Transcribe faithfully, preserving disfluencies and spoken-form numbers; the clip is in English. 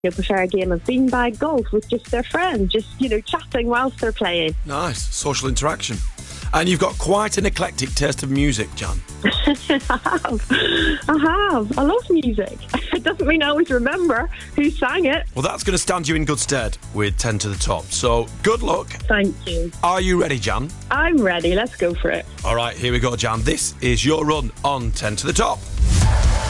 you prefer a game of beanbag golf with just their friend, just, you know, chatting whilst they're playing. Nice. Social interaction. And you've got quite an eclectic taste of music, Jan. I have. I have. I love music. It doesn't mean I always remember who sang it. Well, that's going to stand you in good stead with ten to the top. So, good luck. Thank you. Are you ready, Jan? I'm ready. Let's go for it. All right, here we go, Jan. This is your run on ten to the top.